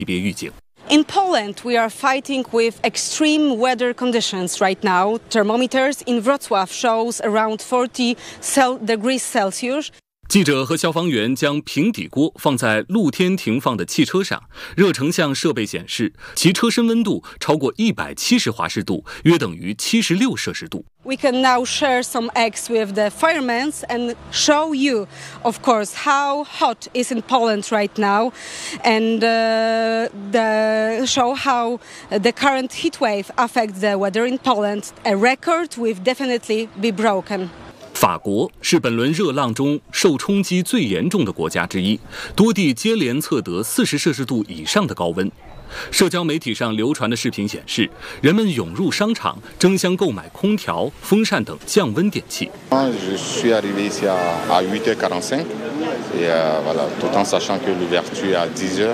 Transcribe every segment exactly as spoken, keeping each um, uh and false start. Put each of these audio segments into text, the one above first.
别预警。 In Poland, we are fighting with extreme weather conditions right now. Thermometers in Wrocław shows around forty degrees Celsius. 记者和消防员将平底锅放在露天停放的汽车上，热成像设备显示，其车身温度超过一百七十华氏度，约等于七十六摄氏度。 We can now share some eggs with the firemen and show you, of course, how hot is in Poland right now, and uh, the show how the current heat wave affects the weather in Poland. A record will definitely be broken. 法国是本轮热浪中受冲击最严重的国家之一，多地接连测得四十摄氏度以上的高温。社交媒体上流传的视频显示，人们涌入商场，争相购买空调、风扇等降温电器。 Je suis arrivé ici à huit heures quarante-cinq et voilà, tout en sachant que l'ouverture est à dix heures.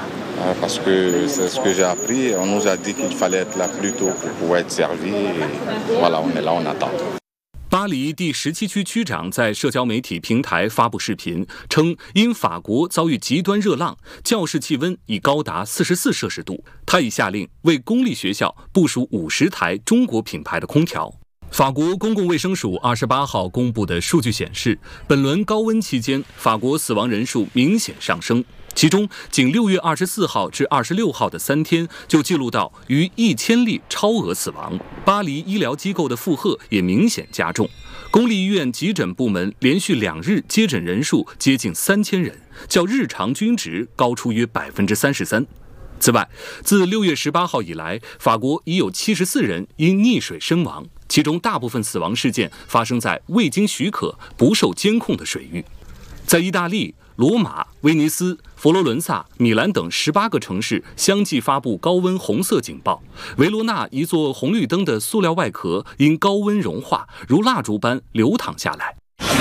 Parce que c'est ce que j'ai appris, on nous a dit qu'il fallait être là plus tôt pour pouvoir être servi. Et voilà, on est là, on attend. 巴黎第十七区区长在社交媒体平台发布视频，称因法国遭遇极端热浪，教室气温已高达四十四摄氏度。他已下令为公立学校部署五十台中国品牌的空调。法国公共卫生署二十八号公布的数据显示，本轮高温期间，法国死亡人数明显上升。其中，仅六月二十四号至二十六号的三天就记录到逾一千例超额死亡。巴黎医疗机构的负荷也明显加重，公立医院急诊部门连续两日接诊人数接近三千人，较日常均值高出约百分之三十三。此外，自六月十八号以来，法国已有七十四人因溺水身亡，其中大部分死亡事件发生在未经许可、不受监控的水域。在意大利，罗马、威尼斯、佛罗伦萨、米兰等十八个城市相继发布高温红色警报。维罗纳一座红绿灯的塑料外壳因高温融化，如蜡烛般流淌下来。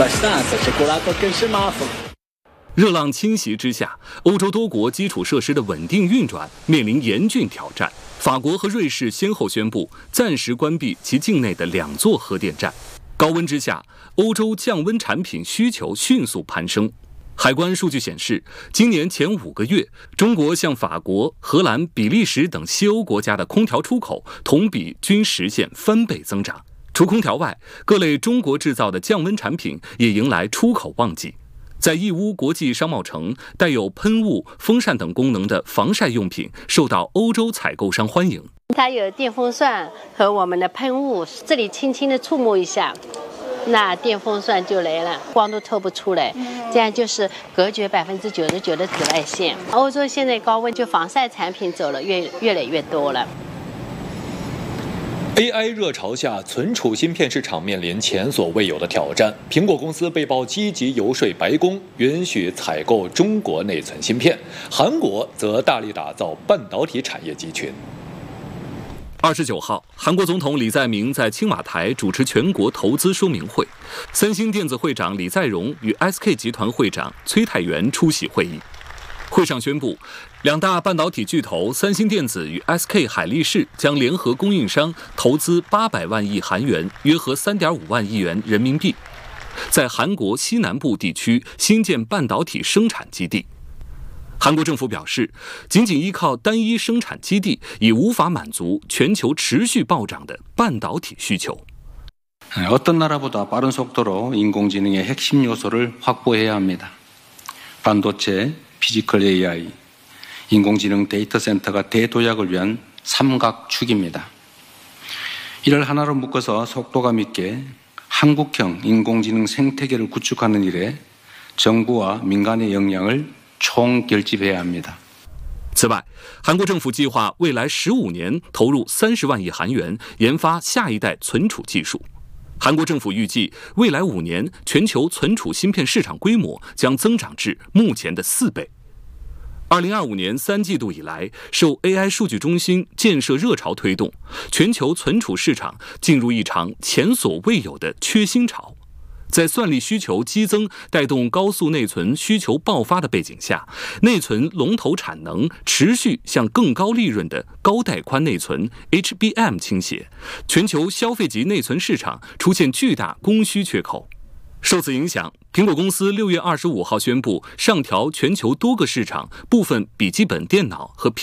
热浪侵袭之下，欧洲多国基础设施的稳定运转面临严峻挑战。法国和瑞士先后宣布暂时关闭其境内的两座核电站。高温之下，欧洲降温产品需求迅速攀升。海关数据显示，今年前五个月，中国向法国、荷兰、比利时等西欧国家的空调出口同比均实现翻倍增长。除空调外，各类中国制造的降温产品也迎来出口旺季。在义乌国际商贸城，带有喷雾、风扇等功能的防晒用品受到欧洲采购商欢迎。 它有电风扇和我们的喷雾，这里轻轻的触摸一下，那电风扇就来了，光都透不出来，这样就是隔绝百分之九十九的紫外线。欧洲现在高温，就防晒产品走了越越来越多了。 A I 热潮下，存储芯片市场面临前所未有的挑战。苹果公司被曝积极游说白宫，允许采购中国内存芯片；韩国则大力打造半导体产业集群。 二十九号，韩国总统李在明在青瓦台主持全国投资说明会，三星电子会长李在镕与 S K 集团会长崔泰元出席会议。会上宣布，两大半导体巨头三星电子与 S K 海力士将联合供应商投资八百万亿韩元，约合三点五万亿元人民币，在韩国西南部地区新建半导体生产基地。韩国政府表示，仅仅依靠单一生产基地已无法满足全球持续暴涨的半导体需求。 어떤 나라보다 빠른 속도로 인공지능의 핵심 요소를 확보해야 합니다. 반도체, 피지컬 A I, 인공지능 데이터 센터가 대도약을 위한 삼각축입니다. 이를 하나로 묶어서 속도감 있게 한국형 인공지능 생태계를 구축하는 일에 정부와 민간의 역량을 총결집해야 합니다. 此外，韩国政府计划未来十五年投入三十万亿韩元研发下一代存储技术。韩国政府预计，未来五年全球存储芯片市场规模将增长至目前的四倍。二零二五年三季度以来，受 A I 数据中心建设热潮推动，全球存储市场进入一场前所未有的缺芯潮。在算力需求激增带动高速内存需求爆发的背景下，内存龙头产能持续向更高利润的高带宽内存 H B M 倾斜，全球消费级内存市场出现巨大供需缺口。 受此影响，苹果公司六月二十五号宣布上调全球多个市场部分笔记本电脑和